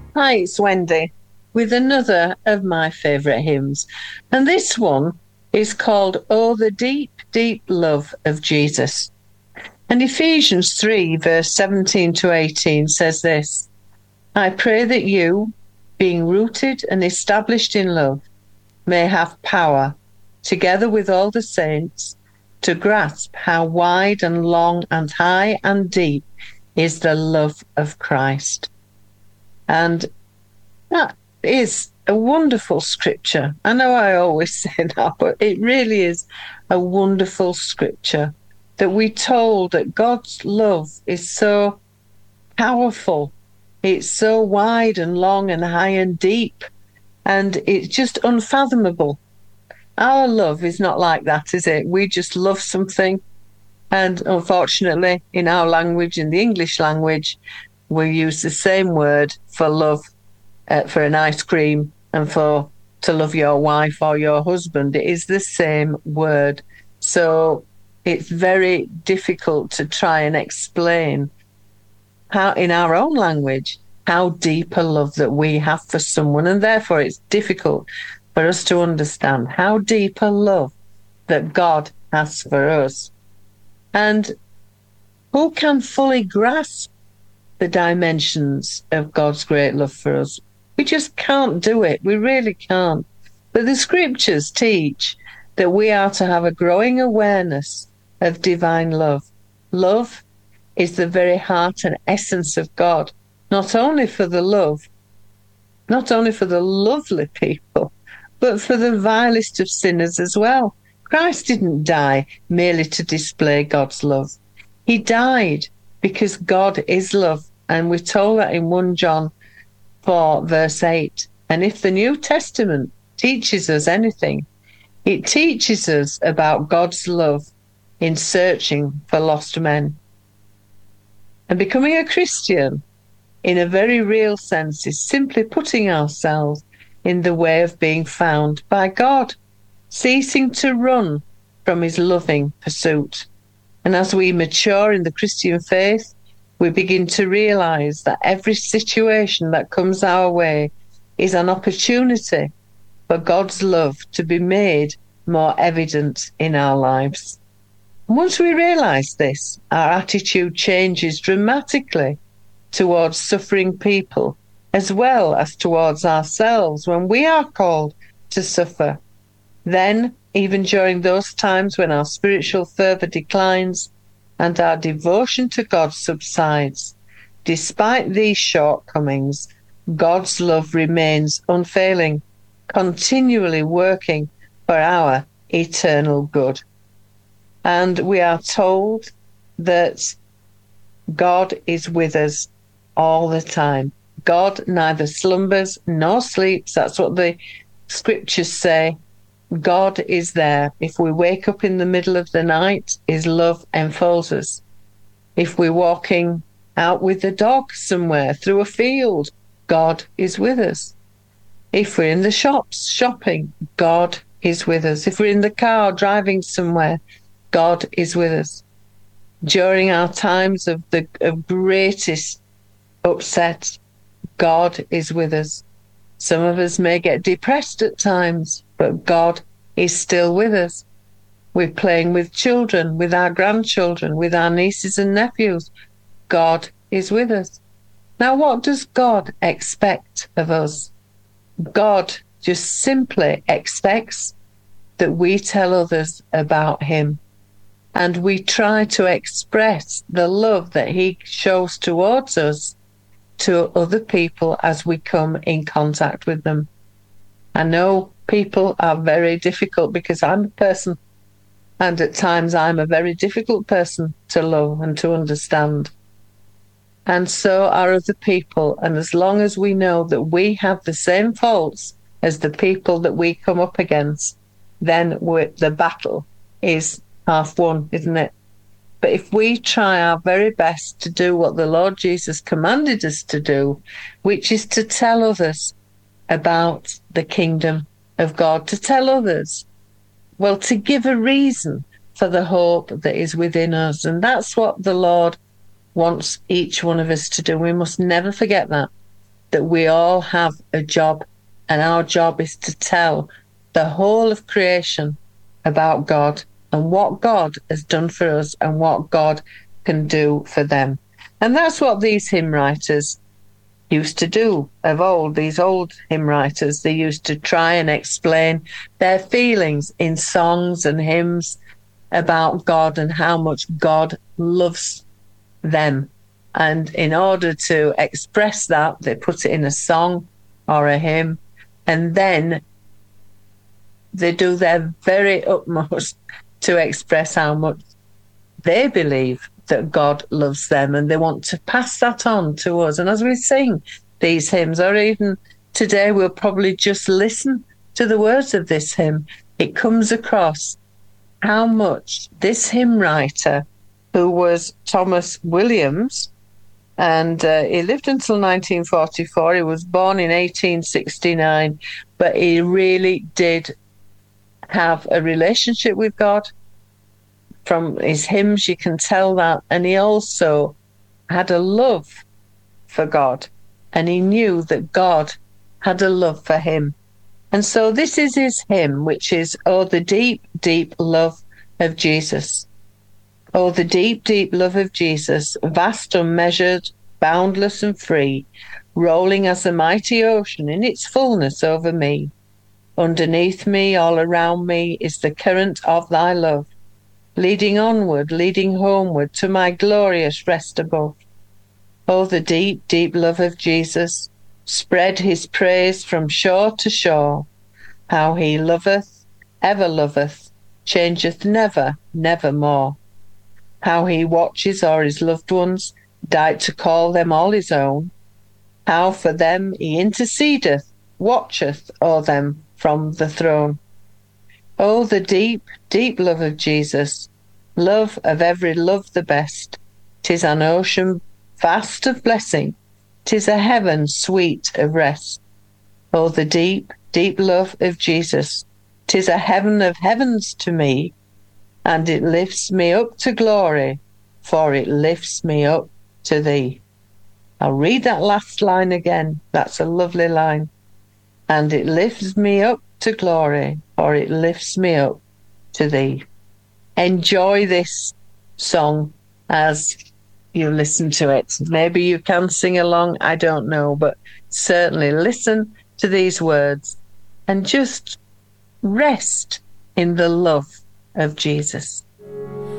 Hi, it's Wendy with another of my favourite hymns. And this one is called Oh, the Deep, Deep Love of Jesus. And Ephesians 3, verse 17 to 18 says this: I pray that you, being rooted and established in love, may have power, together with all the saints, to grasp how wide and long and high and deep is the love of Christ. And that is a wonderful scripture. I know I always say that, but it really is a wonderful scripture that we're told that God's love is so powerful. It's so wide and long and high and deep, and it's just unfathomable. Our love is not like that, is it? We just love something, and unfortunately, in our language, in the English language, we use the same word for love for an ice cream and for to love your wife or your husband. It is the same word. So it's very difficult to try and explain how, in our own language, how deep a love that we have for someone. And therefore, it's difficult for us to understand how deep a love that God has for us. And who can fully grasp the dimensions of God's great love for us? We just can't do it. We really can't. But the scriptures teach that we are to have a growing awareness of divine love. Love is the very heart and essence of God, not only for the love, not only for the lovely people, but for the vilest of sinners as well. Christ didn't die merely to display God's love. He died because God is love. And we're told that in 1 John 4, verse 8. And if the New Testament teaches us anything, it teaches us about God's love in searching for lost men. And becoming a Christian, in a very real sense, is simply putting ourselves in the way of being found by God, ceasing to run from his loving pursuit. And as we mature in the Christian faith, we begin to realize that every situation that comes our way is an opportunity for God's love to be made more evident in our lives. And once we realize this, our attitude changes dramatically towards suffering people, as well as towards ourselves when we are called to suffer. Then, even during those times when our spiritual fervor declines and our devotion to God subsides, despite these shortcomings, God's love remains unfailing, continually working for our eternal good. And we are told that God is with us all the time. God neither slumbers nor sleeps. That's what the scriptures say. God is there. If we wake up in the middle of the night, his love enfolds us. If we're walking out with the dog somewhere through a field, God is with us. If we're in the shops shopping, God is with us. If we're in the car driving somewhere, God is with us. During our times of greatest upset, God is with us. Some of us may get depressed at times, but God is still with us. We're playing with children, with our grandchildren, with our nieces and nephews. God is with us. Now, what does God expect of us? God just simply expects that we tell others about him, and we try to express the love that he shows towards us to other people as we come in contact with them. I know people are very difficult because I'm a person, and at times I'm a very difficult person to love and to understand. And so are other people. And as long as we know that we have the same faults as the people that we come up against, then the battle is half won, isn't it? But if we try our very best to do what the Lord Jesus commanded us to do, which is to tell others about the kingdom of God, to tell others, well, to give a reason for the hope that is within us. And that's what the Lord wants each one of us to do. We must never forget that. that we all have a job, and our job is to tell the whole of creation about God and what God has done for us and what God can do for them. And that's what these hymn writers used to do of old. These old hymn writers, they used to try and explain their feelings in songs and hymns about God and how much God loves them. And in order to express that, they put it in a song or a hymn, and then they do their very utmost to express how much they believe that God loves them, and they want to pass that on to us. And as we sing these hymns, or even today, we'll probably just listen to the words of this hymn, it comes across how much this hymn writer, who was Thomas Williams, and he lived until 1944. He was born in 1869, but he really did have a relationship with God. From his hymns, you can tell that. And he also had a love for God, and he knew that God had a love for him. And so this is his hymn, which is, "Oh, the deep, deep love of Jesus. Oh, the deep, deep love of Jesus, vast, unmeasured, boundless and free, rolling as a mighty ocean in its fullness over me. Underneath me, all around me, is the current of thy love, leading onward, leading homeward to my glorious rest above. Oh, the deep, deep love of Jesus, spread his praise from shore to shore. How he loveth, ever loveth, changeth never, never more. How he watches o'er his loved ones, died to call them all his own. How for them he intercedeth, watcheth o'er them from the throne. Oh, the deep, deep love of Jesus, love of every love the best. 'Tis an ocean vast of blessing, 'tis a heaven sweet of rest. Oh, the deep, deep love of Jesus, 'tis a heaven of heavens to me, and it lifts me up to glory, for it lifts me up to thee." I'll read that last line again. That's a lovely line. "And it lifts me up to glory, for it lifts me up to thee." Enjoy this song as you listen to it. Maybe you can sing along, I don't know, but certainly listen to these words and just rest in the love of Jesus.